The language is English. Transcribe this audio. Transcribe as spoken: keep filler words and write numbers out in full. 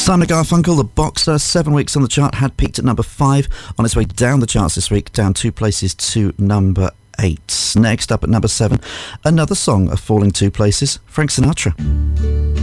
Simon and Garfunkel, The Boxer, seven weeks on the chart, had peaked at number five, on its way down the charts this week, down two places to number eight. Next up at number seven, another song of falling two places, Frank Sinatra.